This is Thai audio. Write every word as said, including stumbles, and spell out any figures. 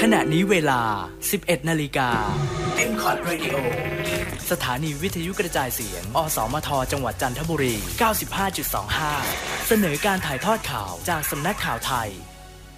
ณะนี้เวลา สิบเอ็ดนาฬิกา เอ็ม คอร์ด Radio สถานีวิทยุกระจายเสียง อสมท จังหวัดจันทบุรี เก้าสิบห้าจุดสองห้า เสนอการถ่ายทอดข่าวจากสำนักข่าวไทย